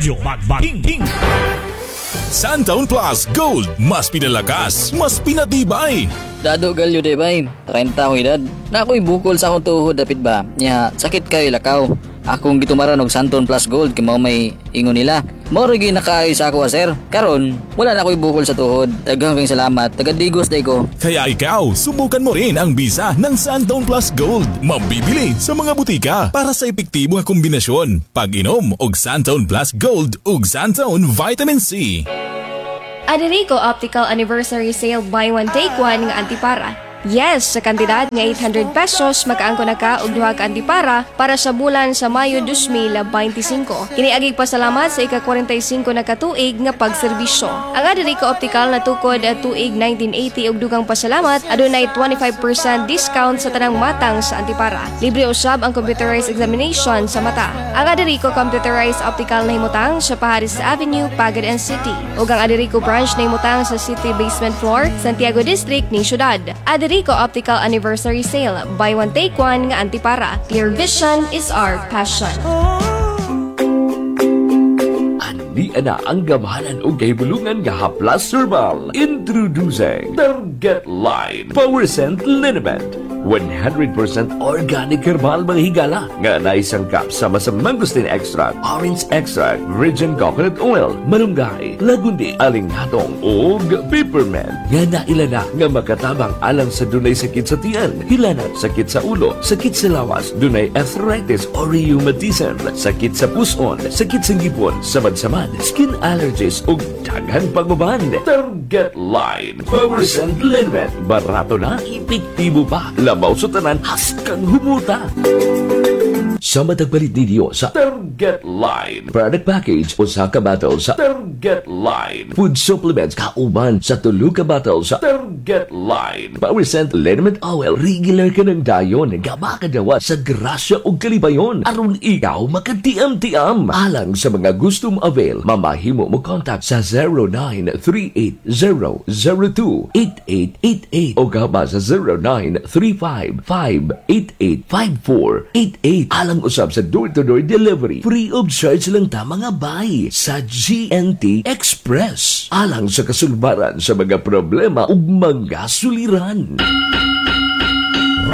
Radyo Magbating. Santaon Plus Gold, mas pinalakas, mas pinatibay. Dado galyo de bay, 30 ko edad. Na ako'y bukol sa akong tuhod dapit ba? Nya sakit kayo lakaw. Akong gitumaran og Santon Plus Gold kay mao may ingon nila. Mao ri nakaayo sa ako sir. Karon wala na ako'y bukol sa tuhod. Daghang salamat. Tagadigos day ko. Kaya ikaw, subukan mo rin ang bisa ng Santon Plus Gold. Mabibili sa mga butika para sa epektibong kombinasyon. Pag-inom og Santon Plus Gold ug Santon Vitamin C. Aderico Optical Anniversary Sale Buy One Take One nga antipara. Yes, sa kantidad nga 800 pesos makaangko na ka og duha ka antipara para sa bulan sa Mayo 2025. Kiniagig pasalamat sa ika-45 na katuig nga pagserbisyo. Ang Aderico Optical natukod at tuig 1980 og dugang pasalamat adunay 25% discount sa tanang matang sa antipara. Libre usab ang computerized examination sa mata. Ang Aderico Computerized Optical na himutang sa Paharis Avenue, Pagadan City. Ug ang Aderico branch na himutang sa City Basement Floor, Santiago District ning syudad. Aderico Optical Anniversary Sale. Buy one take one nga antipara. Clear vision is our passion. Di na ang gamahalan o kahibulungan nga haplas herbal. Introducing Target Line Power Scent Liniment. 100% organic herbal mga higala nga naisangkap sama sa mangosteen extract, orange extract, virgin coconut oil, malunggay, lagundi, alinghatong ug peppermint nga nailana nga makatabang alang sa dunay sakit sa tiyan, hilanat, sakit sa ulo, sakit sa lawas, dunay arthritis or rheumatism, sakit sa puson, sakit sa ngipon, samad-samad, skin allergies ug daghang pagbaban. Target Line Power Scent Liniment. Barato na, epektibo pa. Labaw sa tanan, haskang humuta. Sa matagpalit ninyo sa Target Line Product Package o sa kabatal sa Target Line Food Supplements kauban sa tulo ka batal sa Target Line Power Scent Liniment Oil. Regular ka ng dayon nga makadawa sa grasya o kalibayon aron ikaw makatiam-tiam. Alang sa mga gustong avail, mamahimo mo contact sa 0938-002-8888 o gaba sa 0935-588-5488. Alang usab sa door-to-door delivery. Free of charge lang ta mga bay sa GNT Express. Alang sa kasulbaran sa mga problema ug mga suliran.